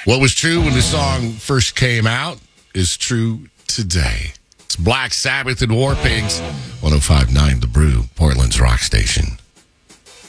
What was true when the song first came out is true today. It's Black Sabbath and War Pigs, 105.9 The Brew, Portland's rock station.